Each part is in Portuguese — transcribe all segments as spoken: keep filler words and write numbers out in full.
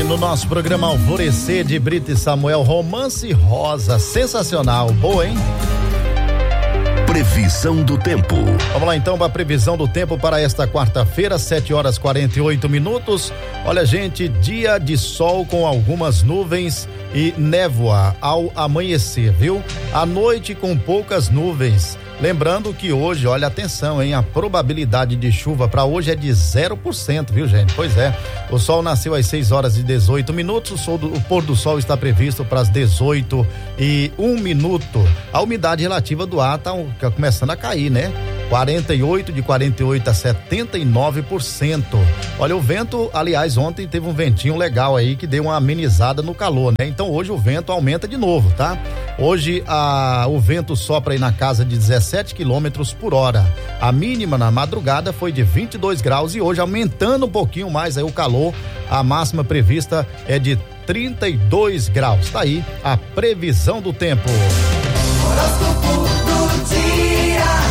Hoje no nosso programa Alvorecer de Brito e Samuel, Romance Rosa, sensacional, boa, hein? Previsão do tempo. Vamos lá então para a previsão do tempo para esta quarta-feira, sete horas quarenta e oito minutos. Olha, gente, dia de sol com algumas nuvens e névoa ao amanhecer, viu? À noite com poucas nuvens. Lembrando que hoje, olha, atenção, hein? A probabilidade de chuva para hoje é de zero por cento, viu, gente? Pois é. O sol nasceu às seis horas e dezoito minutos. O, sol do, o pôr do sol está previsto para as dezoito e um minuto. A umidade relativa do ar está começando a cair, né? quarenta e oito, de quarenta e oito a setenta e nove por cento. Olha, o vento, aliás, ontem teve um ventinho legal aí que deu uma amenizada no calor, né? Então hoje o vento aumenta de novo, tá? Hoje a, o vento sopra aí na casa de dezessete quilômetros por hora. A mínima na madrugada foi de vinte e dois graus e hoje aumentando um pouquinho mais aí o calor, a máxima prevista é de trinta e dois graus. Tá aí a previsão do tempo. Horóscopo do dia.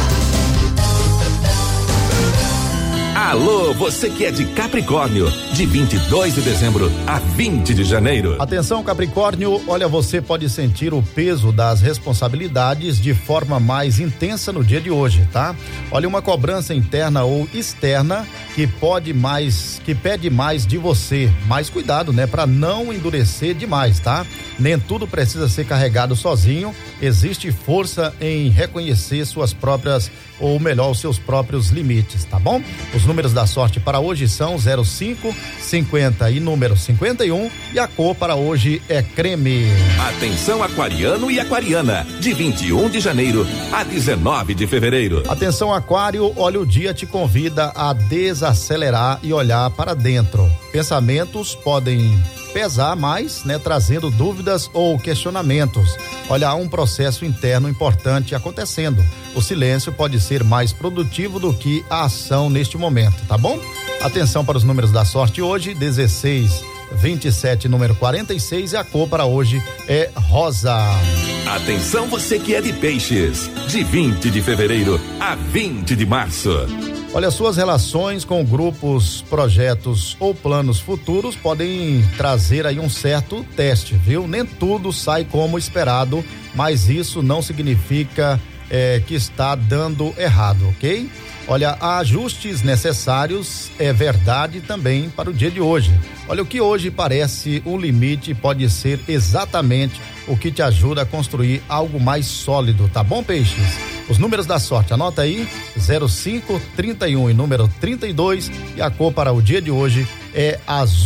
Alô, você que é de Capricórnio, de vinte e dois de dezembro a vinte de janeiro. Atenção, Capricórnio, olha, você pode sentir o peso das responsabilidades de forma mais intensa no dia de hoje, tá? Olha, uma cobrança interna ou externa que pode mais, que pede mais de você. Mais cuidado, né, para não endurecer demais, tá? Nem tudo precisa ser carregado sozinho. Existe força em reconhecer suas próprias, ou melhor, os seus próprios limites, tá bom? Os números da sorte para hoje são zero cinco, cinquenta e número cinquenta e um, e a cor para hoje é creme. Atenção, aquariano e aquariana, de vinte e um de janeiro a dezenove de fevereiro. Atenção, aquário, olha, o dia te convida a desacelerar e olhar para dentro. Pensamentos podem pesar mais, né, trazendo dúvidas ou questionamentos. Olha, há um processo interno importante acontecendo. O silêncio pode ser mais produtivo do que a ação neste momento, tá bom? Atenção para os números da sorte hoje, dezesseis, vinte e sete, número quarenta e seis, e a cor para hoje é rosa. Atenção, você que é de peixes, de vinte de fevereiro a vinte de março. Olha, suas relações com grupos, projetos ou planos futuros podem trazer aí um certo teste, viu? Nem tudo sai como esperado, mas isso não significa é, que está dando errado, ok? Olha, há ajustes necessários, é verdade também para o dia de hoje. Olha, o que hoje parece um limite pode ser exatamente o que te ajuda a construir algo mais sólido, tá bom, peixes? Os números da sorte, anota aí, zero cinco, trinta e um e número trinta e dois, e a cor para o dia de hoje é azul.